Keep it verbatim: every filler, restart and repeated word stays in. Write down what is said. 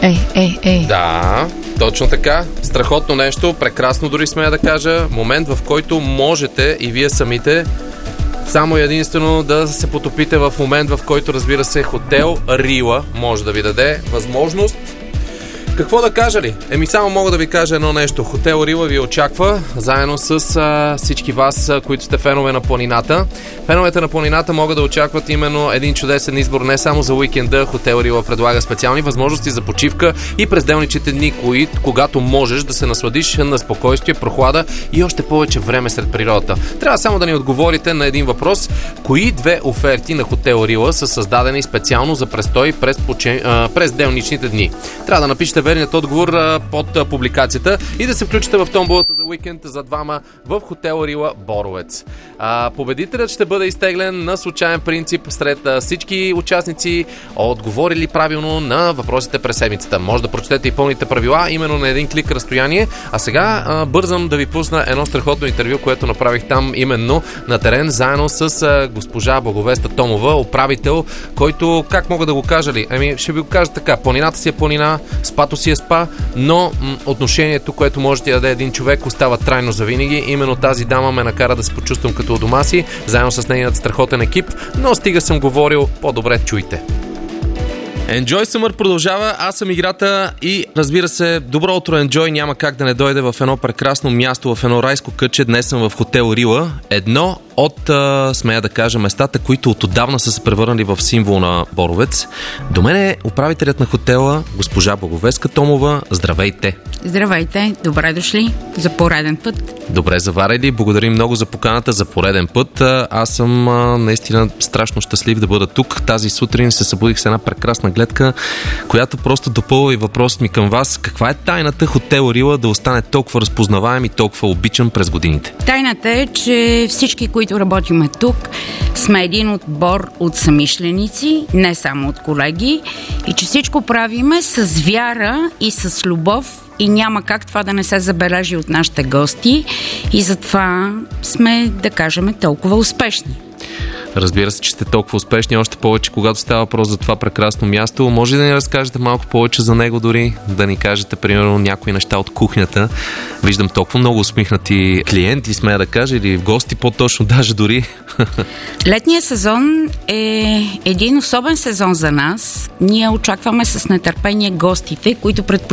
Ей, ей, ей. Да, точно така. Страхотно нещо, прекрасно дори смея да кажа. Момент, в който можете и вие самите само единствено да се потопите в момент, в който, разбира се, хотел Рила може да ви даде възможност. Какво да кажа ли? Еми само мога да ви кажа едно нещо. Хотел Рила ви очаква, заедно с а, всички вас, а, които сте фенове на планината. Феновете на планината могат да очакват именно един чудесен избор не само за уикенда. Хотел Рила предлага специални възможности за почивка и през делничните дни, кои, когато можеш да се насладиш на спокойствие, прохлада и още повече време сред природата. Трябва само да ни отговорите на един въпрос. Кои две оферти на Хотел Рила са създадени специално за престой през, поче... а, през делничните дни? Трябва да напишете верният отговор а, под а, публикацията и да се включите в томболата за уикенд за двама в Хотел Рила Боровец. А, победителят ще бъде изтеглен на случайен принцип сред а, всички участници, отговорили правилно на въпросите през седмицата. Може да прочетете и пълните правила именно на един клик разстояние. А сега а, бързам да ви пусна едно страхотно интервю, което направих там именно на терен, заедно с а, госпожа Благовеста Томова, управител, който, как мога да го кажа ли? Ами ще ви го кажа така, планината си е планина, спато си е спа, но м- отношението, което може да даде един човек, остава трайно завинаги. Именно тази дама ме накара да се почувствам като у дома си, заедно с нейният страхотен екип, но стига съм говорил, по-добре чуйте. Enjoy Summer продължава, аз съм играта и разбира се, добро утро Enjoy няма как да не дойде в едно прекрасно място, в едно райско кътче. Днес съм в Хотел Рила, едно от, а, смея да кажа, местата, които от отдавна са се превърнали в символ на Боровец. До мен е управителят на хотела, госпожа Благовеска Томова. Здравейте! Здравейте, добре дошли за пореден път. Добре заварили, благодарим много за поканата за пореден път. Аз съм а, наистина страшно щастлив да бъда тук. Тази сутрин се събудих с една прекрасна гледка, която просто допълва и въпросът ми към вас. Каква е тайната Хотел Рила да остане толкова разпознаваем и толкова обичан през годините? Тайната е, че всички, които работиме тук, сме един отбор от самишленици, не само от колеги, и че всичко правиме с вяра и с любов, и няма как това да не се забележи от нашите гости, и затова сме, да кажем, толкова успешни. Разбира се, че сте толкова успешни, още повече, когато става въпрос за това прекрасно място. Може да ни разкажете малко повече за него, дори да ни кажете, примерно, някои неща от кухнята. Виждам толкова много усмихнати клиенти, смея да кажа, или в гости, по-точно даже дори. Летният сезон е един особен сезон за нас. Ние очакваме с нетърпение гостите, които предпочитат